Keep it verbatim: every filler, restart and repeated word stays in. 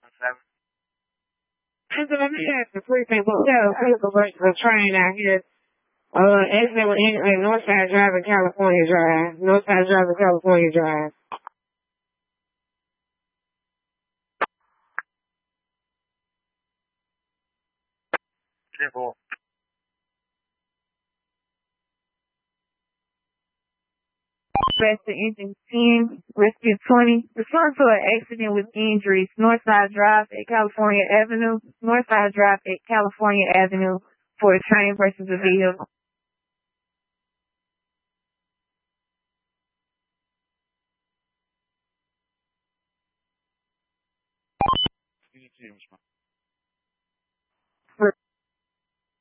I said, let me ask the three people. Yeah, people went to the train out here. Uh, accident with in, in Northside Drive and California Drive. Northside Drive and California Drive. Passenger engine ten, rescue twenty. Referring to an accident with injuries, Northside Drive at California Avenue, Northside Drive at California Avenue for a train versus a vehicle.